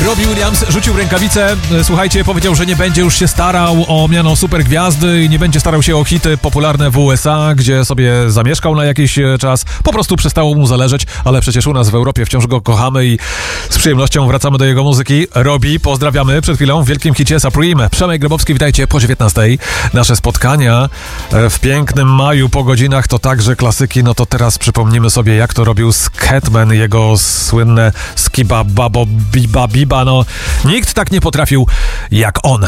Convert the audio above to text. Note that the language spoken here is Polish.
Robbie Williams rzucił rękawice, słuchajcie, powiedział, że nie będzie już się starał o miano supergwiazdy i nie będzie starał się o hity popularne w USA, gdzie sobie zamieszkał na jakiś czas. Po prostu przestało mu zależeć, ale przecież u nas w Europie wciąż go kochamy i z przyjemnością wracamy do jego muzyki. Robbie, pozdrawiamy przed chwilą w wielkim hicie Supreme. Przemek Grabowski, witajcie po 19. Nasze spotkania w pięknym maju po godzinach to także klasyki. No to teraz przypomnimy sobie, jak to robił Scatman, jego słynne Skiba Babo Biba Biba. No, nikt tak nie potrafił jak on.